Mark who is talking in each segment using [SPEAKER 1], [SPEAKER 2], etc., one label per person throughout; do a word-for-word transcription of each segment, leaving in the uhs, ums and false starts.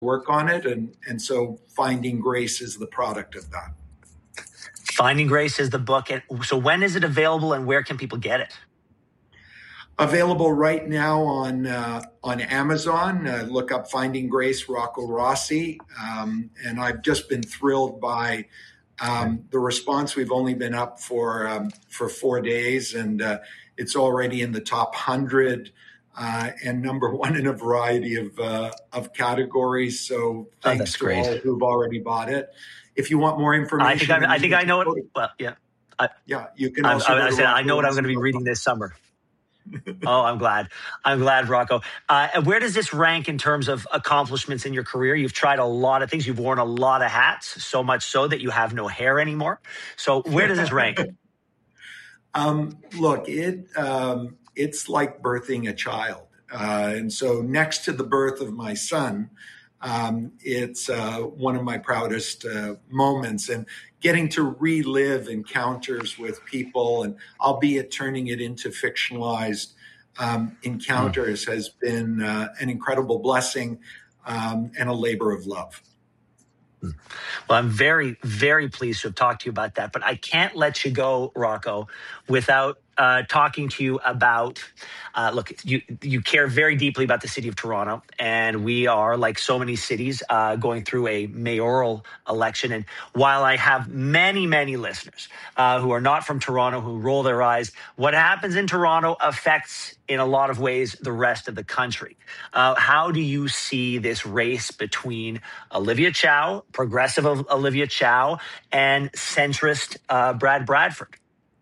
[SPEAKER 1] work on it. And, and so Finding Grace is the product of that.
[SPEAKER 2] Finding Grace is the book. And so when is it available and where can people get it?
[SPEAKER 1] Available right now on uh, on Amazon. Uh, look up Finding Grace, Rocco Rossi. Um, and I've just been thrilled by um, the response. We've only been up for um, for four days, and uh, it's already in the top one hundred uh, and number one in a variety of uh, of categories. So thanks
[SPEAKER 2] oh,
[SPEAKER 1] to
[SPEAKER 2] great.
[SPEAKER 1] all who've already bought it. If you want more information,
[SPEAKER 2] I think I, I think I know it. Well, yeah, I,
[SPEAKER 1] yeah. You can
[SPEAKER 2] I,
[SPEAKER 1] also.
[SPEAKER 2] I, I, said, I know what I'm going to be reading this summer. Oh, I'm glad. I'm glad, Rocco. Uh, where does this rank in terms of accomplishments in your career? You've tried a lot of things. You've worn a lot of hats, so much so that you have no hair anymore. So where does this rank?
[SPEAKER 1] um, look, it um, it's like birthing a child. Uh, and so next to the birth of my son, um, it's uh, one of my proudest uh, moments. And getting to relive encounters with people, and albeit turning it into fictionalized um, encounters, mm. has been uh, an incredible blessing um, and a labor of love.
[SPEAKER 2] Well, I'm very, very pleased to have talked to you about that, but I can't let you go, Rocco, without uh, talking to you about, uh, look, you you care very deeply about the city of Toronto, and we are, like so many cities, uh, going through a mayoral election. And while I have many, many listeners uh, who are not from Toronto who roll their eyes, what happens in Toronto affects, in a lot of ways, the rest of the country. Uh, how do you see this race between Olivia Chow, progressive Olivia Chow, and centrist uh, Brad Bradford?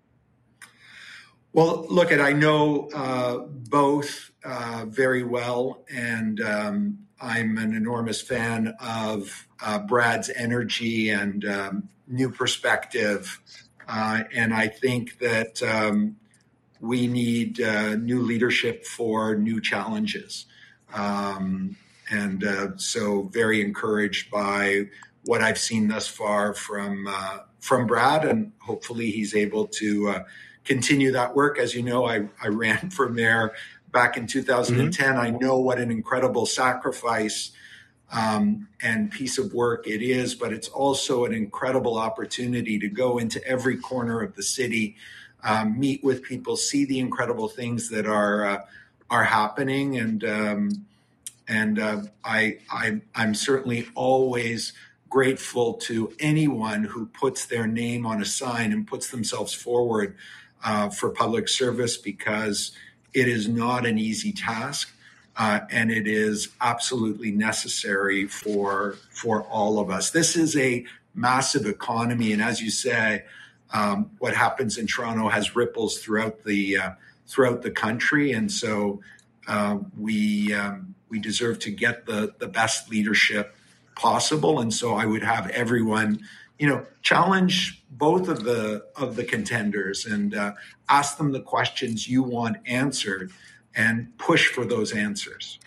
[SPEAKER 1] Well, look, at I know uh, both uh, very well, and um, I'm an enormous fan of uh, Brad's energy and um, new perspective. Uh, and I think that um, we need uh, new leadership for new challenges. Um, and uh, so very encouraged by what I've seen thus far from uh, from Brad, and hopefully he's able to uh, continue that work. As you know, I, I ran for mayor back in two thousand ten. Mm-hmm. I know what an incredible sacrifice um, and piece of work it is, but it's also an incredible opportunity to go into every corner of the city, um, meet with people, see the incredible things that are uh, are happening, and um, and uh, I, I I'm certainly always grateful to anyone who puts their name on a sign and puts themselves forward Uh, for public service, because it is not an easy task, uh, and it is absolutely necessary for for all of us. This is a massive economy, and as you say, um, what happens in Toronto has ripples throughout the uh, throughout the country, and so uh, we um, we deserve to get the the best leadership possible. And so I would have everyone, you know, challenge both of the of the contenders and uh, ask them the questions you want answered and push for those answers.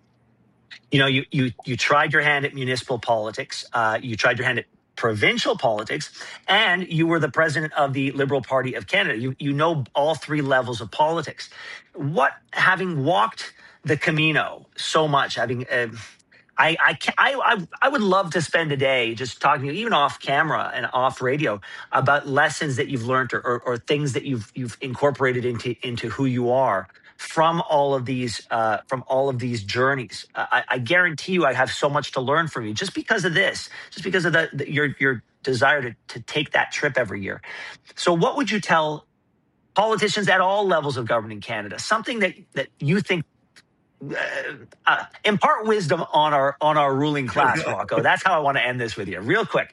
[SPEAKER 2] You know, you you you tried your hand at municipal politics. Uh, you tried your hand at provincial politics, and you were the president of the Liberal Party of Canada. You you know all three levels of politics. What, having walked the Camino so much, having uh, I, I, I, I would love to spend a day just talking to you, even off camera and off radio, about lessons that you've learned or, or, or things that you've you've incorporated into into who you are from all of these uh, from all of these journeys. I, I guarantee you, I have so much to learn from you just because of this, just because of the, the your your desire to to take that trip every year. So, what would you tell politicians at all levels of government in Canada? Something that that you think. Uh, uh, impart wisdom on our on our ruling class, Rocco. That's how I want to end this with you, real quick.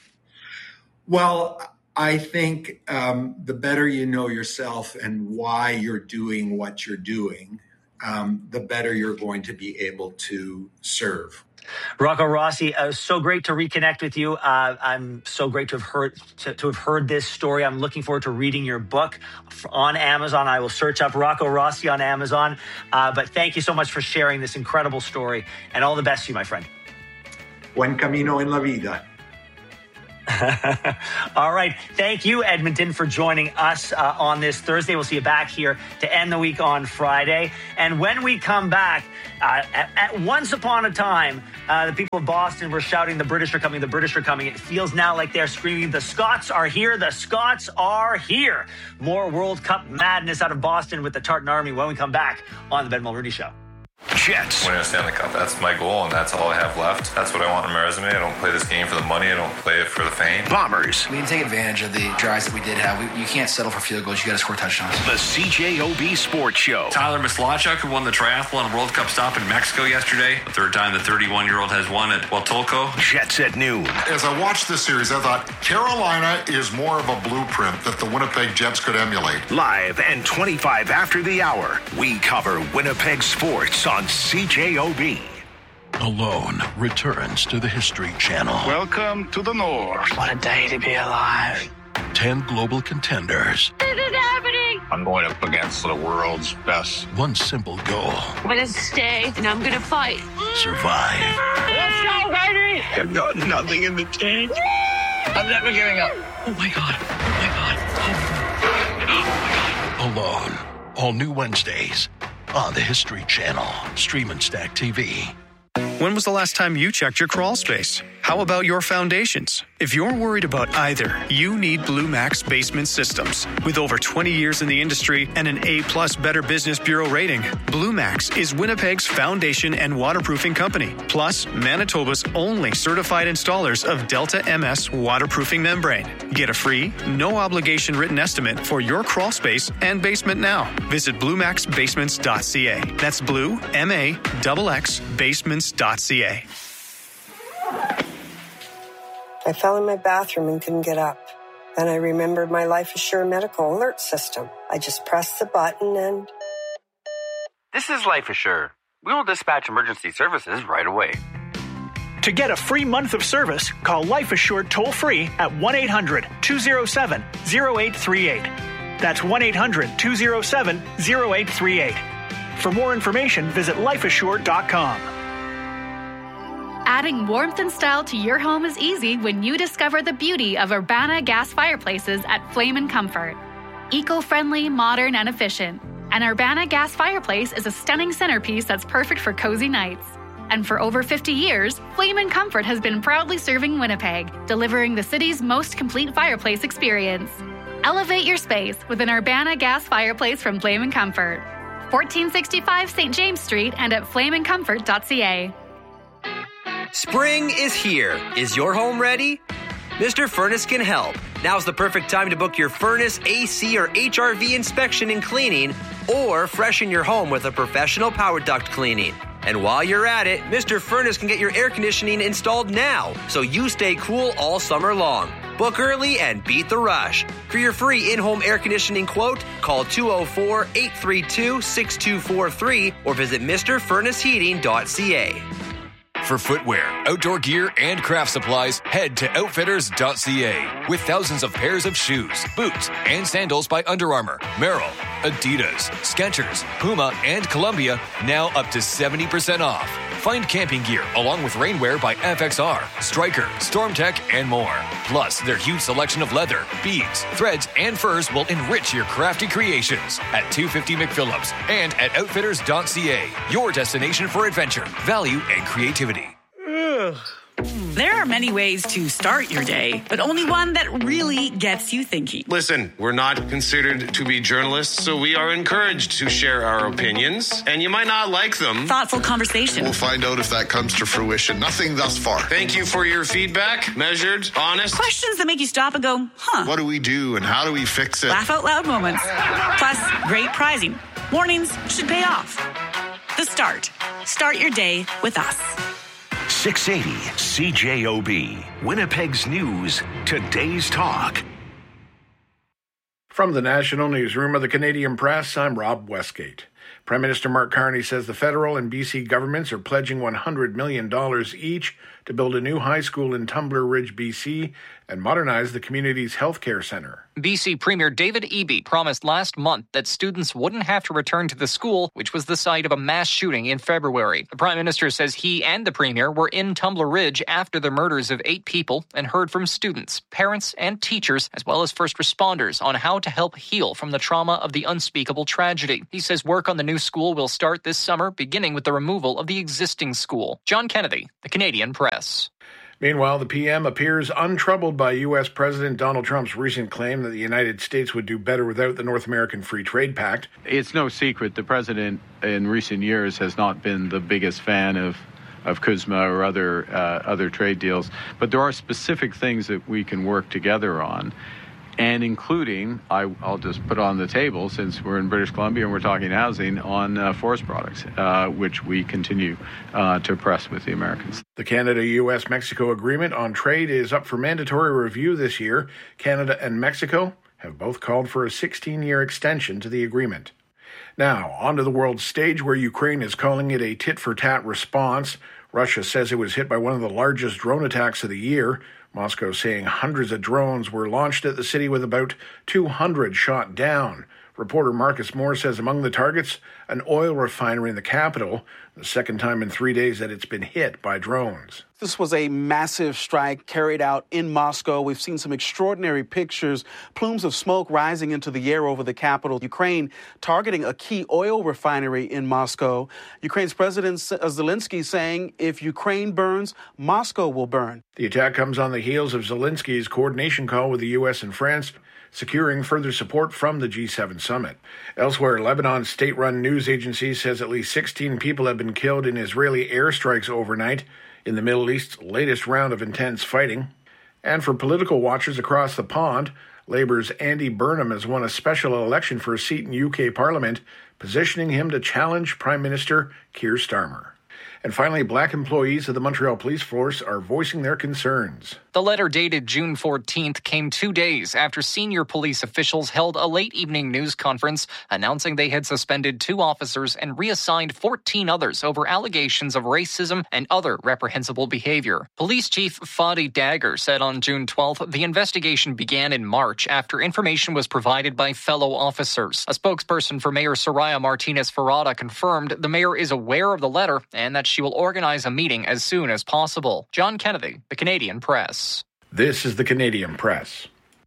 [SPEAKER 1] Well, I think um, the better you know yourself and why you're doing what you're doing, um, the better you're going to be able to serve.
[SPEAKER 2] Rocco Rossi, uh, so great to reconnect with you. Uh, I'm so great to have heard to, to have heard this story. I'm looking forward to reading your book on Amazon. I will search up Rocco Rossi on Amazon. Uh, but thank you so much for sharing this incredible story, and all the best to you, my friend.
[SPEAKER 1] Buen camino en la vida.
[SPEAKER 2] All right. Thank you, Edmonton, for joining us uh, on this Thursday. We'll see you back here to end the week on Friday. And when we come back, uh, at, at once upon a time, uh, the people of Boston were shouting, the British are coming, the British are coming. It feels now like they're screaming, the Scots are here, the Scots are here. More World Cup madness out of Boston with the Tartan Army when we come back on the Ben Mulroney Show.
[SPEAKER 3] Jets. Winning a Stanley Cup, that's my goal, and that's all I have left. That's what I want on my resume. I don't play this game for the money. I don't play it for the fame.
[SPEAKER 4] Bombers.
[SPEAKER 5] We can take advantage of the drives that we did have. We, you can't settle for field goals. You got to score touchdowns.
[SPEAKER 4] The C J O B Sports Show.
[SPEAKER 6] Tyler Mislachuk, who won the triathlon World Cup stop in Mexico yesterday. The third time the thirty-one-year-old has won at Huatulco.
[SPEAKER 4] Jets at noon.
[SPEAKER 7] As I watched this series, I thought Carolina is more of a blueprint that the Winnipeg Jets could emulate.
[SPEAKER 4] Live and twenty-five after the hour, we cover Winnipeg sports on C J O B.
[SPEAKER 8] Alone returns to the History Channel.
[SPEAKER 4] Welcome to the North.
[SPEAKER 5] What a day to be alive.
[SPEAKER 8] Ten global contenders.
[SPEAKER 9] This is happening.
[SPEAKER 10] I'm going up against the world's best.
[SPEAKER 8] One simple goal.
[SPEAKER 9] I'm going to stay and I'm going to fight.
[SPEAKER 8] Survive.
[SPEAKER 9] Let's go, baby.
[SPEAKER 10] I've got nothing in the tank. I'm never giving up.
[SPEAKER 8] Oh my God. Oh my God. Oh my God. Alone. All new Wednesdays on the History Channel. Stream and Stack T V.
[SPEAKER 11] When was the last time you checked your crawl space? How about your foundations? If you're worried about either, you need Blue Max Basement Systems. With over twenty years in the industry and an A-plus Better Business Bureau rating, Blue Max is Winnipeg's foundation and waterproofing company, plus Manitoba's only certified installers of Delta M S waterproofing membrane. Get a free, no-obligation written estimate for your crawl space and basement now. Visit blue max basements dot c a. That's blue, M A X X, basements dot c a.
[SPEAKER 12] I fell in my bathroom and couldn't get up. Then I remembered my Life Assure medical alert system. I just pressed the button and...
[SPEAKER 13] This is Life Assure. We will dispatch emergency services right away.
[SPEAKER 14] To get a free month of service, call Life Assured toll-free at one eight hundred two oh seven oh eight three eight. That's one eight hundred two oh seven oh eight three eight. For more information, visit life assured dot com.
[SPEAKER 15] Adding warmth and style to your home is easy when you discover the beauty of Urbana gas fireplaces at Flame and Comfort. Eco-friendly, modern, and efficient. An Urbana gas fireplace is a stunning centerpiece that's perfect for cozy nights. And for over fifty years, Flame and Comfort has been proudly serving Winnipeg, delivering the city's most complete fireplace experience. Elevate your space with an Urbana gas fireplace from Flame and Comfort. fourteen sixty-five Saint James Street and at flame and comfort dot c a.
[SPEAKER 16] Spring is here. Is your home ready? Mister Furnace can help. Now's the perfect time to book your furnace, A C, or H R V inspection and cleaning, or freshen your home with a professional power duct cleaning. And while you're at it, Mister Furnace can get your air conditioning installed now, so you stay cool all summer long. Book early and beat the rush. For your free in-home air conditioning quote, call two oh four, eight three two, six two four three or visit mister furnace heating dot c a.
[SPEAKER 17] For footwear, outdoor gear, and craft supplies, head to outfitters dot c a. With thousands of pairs of shoes, boots, and sandals by Under Armour, Merrell, Adidas, Skechers, Puma, and Columbia, now up to seventy percent off. Find camping gear along with rainwear by F X R, Stryker, StormTech, and more. Plus, their huge selection of leather, beads, threads, and furs will enrich your crafty creations at two fifty McPhillips and at outfitters dot c a. Your destination for adventure, value, and creativity.
[SPEAKER 18] Ugh. There are many ways to start your day, but only one that really gets you thinking.
[SPEAKER 19] Listen, we're not considered to be journalists, so we are encouraged to share our opinions, and you might not like them.
[SPEAKER 18] Thoughtful conversation.
[SPEAKER 7] We'll find out if that comes to fruition. Nothing thus far.
[SPEAKER 19] Thank you for your feedback. Measured, honest.
[SPEAKER 18] Questions that make you stop and go, huh.
[SPEAKER 7] What do we do and how do we fix it?
[SPEAKER 18] Laugh out loud moments. Plus, great prizing. Mornings should pay off. The Start. Start your day with us.
[SPEAKER 4] six eighty C J O B, Winnipeg's News, today's talk.
[SPEAKER 20] From the National Newsroom of the Canadian Press, I'm Rob Westgate. Prime Minister Mark Carney says the federal and B C governments are pledging one hundred million dollars each to build a new high school in Tumbler Ridge, B C, and modernize the community's healthcare centre.
[SPEAKER 21] B C Premier David Eby promised last month that students wouldn't have to return to the school, which was the site of a mass shooting in February. The Prime Minister says he and the Premier were in Tumbler Ridge after the murders of eight people and heard from students, parents, and teachers, as well as first responders, on how to help heal from the trauma of the unspeakable tragedy. He says work on the new school will start this summer, beginning with the removal of the existing school. John Kennedy, The Canadian Press.
[SPEAKER 20] Meanwhile, the P M appears untroubled by U S. President Donald Trump's recent claim that the United States would do better without the North American Free Trade Pact.
[SPEAKER 22] It's no secret the president in recent years has not been the biggest fan of of C U S M A or other uh, other trade deals, but there are specific things that we can work together on. And including, I, I'll just put on the table, since we're in British Columbia and we're talking housing, on uh, forest products, uh, which we continue uh, to press with the Americans.
[SPEAKER 20] The Canada-U S Mexico agreement on trade is up for mandatory review this year. Canada and Mexico have both called for a sixteen-year extension to the agreement. Now, onto the world stage, where Ukraine is calling it a tit-for-tat response. Russia says it was hit by one of the largest drone attacks of the year. Moscow saying hundreds of drones were launched at the city, with about two hundred shot down. Reporter Marcus Moore says among the targets, an oil refinery in the capital, the second time in three days that it's been hit by drones.
[SPEAKER 23] This was a massive strike carried out in Moscow. We've seen some extraordinary pictures, plumes of smoke rising into the air over the capital. Ukraine targeting a key oil refinery in Moscow. Ukraine's President Zelensky saying if Ukraine burns, Moscow will burn.
[SPEAKER 20] The attack comes on the heels of Zelensky's coordination call with the U S and France, securing further support from the G seven summit. Elsewhere, Lebanon's state-run news agency says at least sixteen people have been killed in Israeli airstrikes overnight in the Middle East's latest round of intense fighting. And for political watchers across the pond, Labour's Andy Burnham has won a special election for a seat in U K Parliament, positioning him to challenge Prime Minister Keir Starmer. And finally, black employees of the Montreal Police Force are voicing their concerns.
[SPEAKER 21] The letter dated June fourteenth came two days after senior police officials held a late evening news conference announcing they had suspended two officers and reassigned fourteen others over allegations of racism and other reprehensible behavior. Police Chief Fadi Dagger said on June twelfth the investigation began in March after information was provided by fellow officers. A spokesperson for Mayor Soraya Martinez-Ferrada confirmed the mayor is aware of the letter and that she will organize a meeting as soon as possible. John Kennedy, The Canadian Press.
[SPEAKER 20] This is The Canadian Press.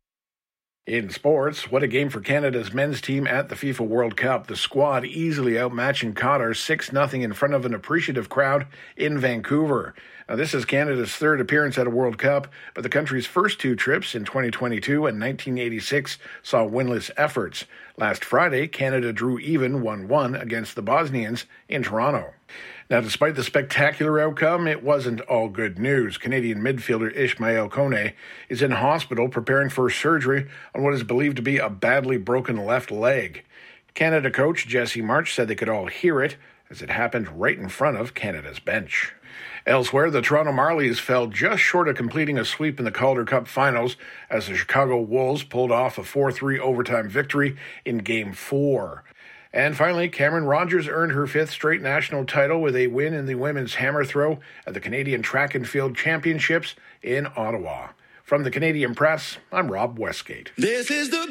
[SPEAKER 20] In sports, what a game for Canada's men's team at the FIFA World Cup. The squad easily outmatching Qatar six nothing in front of an appreciative crowd in Vancouver. Now, this is Canada's third appearance at a World Cup, but the country's first two trips in twenty twenty-two and nineteen eighty-six saw winless efforts. Last Friday, Canada drew even one one against the Bosnians in Toronto. Now, despite the spectacular outcome, it wasn't all good news. Canadian midfielder Ismail Kone is in hospital preparing for surgery on what is believed to be a badly broken left leg. Canada coach Jesse March said they could all hear it as it happened right in front of Canada's bench. Elsewhere, the Toronto Marlies fell just short of completing a sweep in the Calder Cup finals as the Chicago Wolves pulled off a four three overtime victory in Game four. And finally, Cameron Rogers earned her fifth straight national title with a win in the women's hammer throw at the Canadian Track and Field Championships in Ottawa. From the Canadian Press, I'm Rob Westgate.
[SPEAKER 24] This is the